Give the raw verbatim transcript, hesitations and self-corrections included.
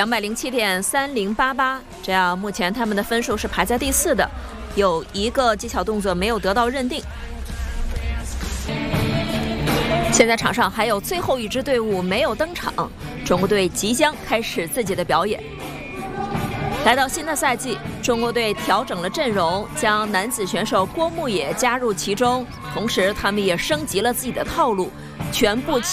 两百零七点三零八八，这样目前他们的分数是排在第四的，有一个技巧动作没有得到认定。现在场上还有最后一支队伍没有登场，中国队即将开始自己的表演。来到新的赛季，中国队调整了阵容，将男子选手郭牧野加入其中，同时他们也升级了自己的套路，全部